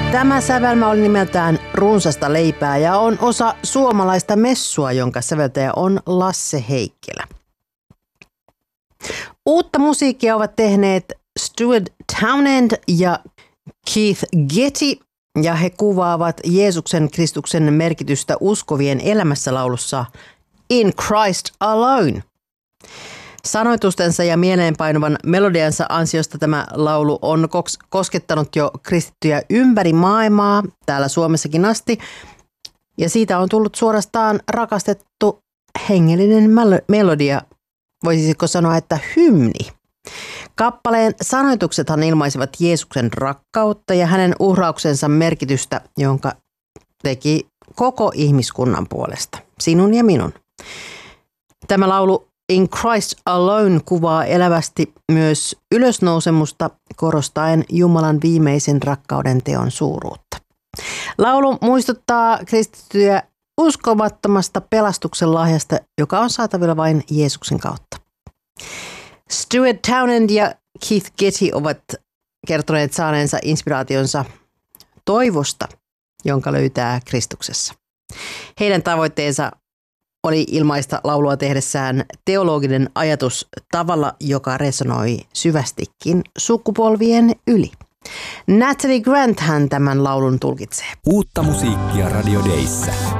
Tämä sävelmä oli nimeltään Runsasta leipää ja on osa suomalaista messua, jonka säveltäjä on Lasse Heikkilä. Uutta musiikkia ovat tehneet Stuart Townend ja Keith Getty, ja he kuvaavat Jeesuksen Kristuksen merkitystä uskovien elämässä laulussa In Christ Alone. Sanoitustensa ja mieleenpainuvan melodiansa ansiosta tämä laulu on koskettanut jo kristittyjä ympäri maailmaa, täällä Suomessakin asti, ja siitä on tullut suorastaan rakastettu hengellinen melodia, voisiko sanoa, että hymni. Kappaleen sanoituksethan ilmaisivat Jeesuksen rakkautta ja hänen uhrauksensa merkitystä, jonka teki koko ihmiskunnan puolesta, sinun ja minun. Tämä laulu In Christ Alone kuvaa elävästi myös ylösnousemusta, korostaen Jumalan viimeisen rakkauden teon suuruutta. Laulu muistuttaa kristittyjä uskomattomasta pelastuksen lahjasta, joka on saatavilla vain Jeesuksen kautta. Stuart Townend ja Keith Getty ovat kertoneet saaneensa inspiraationsa toivosta, jonka löytää Kristuksessa. Heidän tavoitteensa oli ilmaista laulua tehdessään teologinen ajatus tavalla, joka resonoi syvästikin sukupolvien yli. Natalie Grant hän tämän laulun tulkitsee. Uutta musiikkia Radio Dayssä.